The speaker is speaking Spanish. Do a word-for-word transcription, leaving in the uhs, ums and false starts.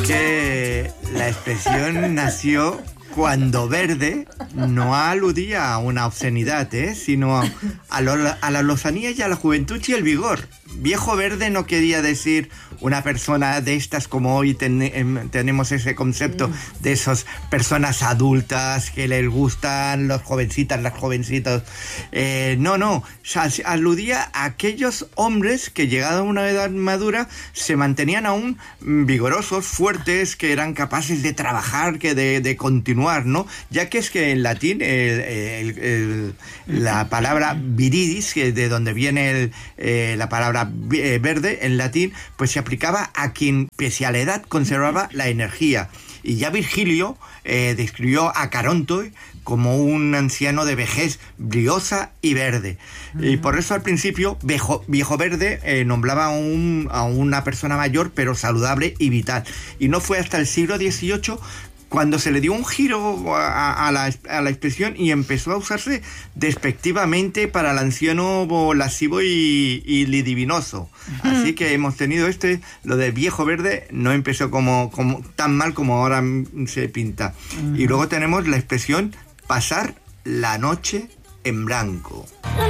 que la expresión nació cuando verde no aludía a una obscenidad, ¿eh? sino a, a, lo, a la lozanía y a la juventud y el vigor. Viejo verde no quería decir una persona de estas como hoy ten, tenemos ese concepto de esas personas adultas que les gustan los jovencitas, las jovencitas. Eh, no, no, aludía a aquellos hombres que llegado a una edad madura se mantenían aún vigorosos, fuertes, que eran capaces de trabajar, que de, de continuar, ¿no? Ya que es que en latín el, el, el, la palabra viridis, que de donde viene el, eh, la palabra verde en latín, pues se aplicaba a quien pese a la edad conservaba la energía. Y ya Virgilio eh, describió a Caronte como un anciano de vejez briosa y verde. Uh-huh. Y por eso al principio viejo, viejo verde eh, nombraba a, un, a una persona mayor pero saludable y vital. Y no fue hasta el siglo dieciocho cuando se le dio un giro a, a, la, a la expresión y empezó a usarse despectivamente para el anciano lascivo y, y lidivinoso. Uh-huh. Así que hemos tenido este, lo de viejo verde no empezó como, como tan mal como ahora se pinta. Uh-huh. Y luego tenemos la expresión pasar la noche en blanco.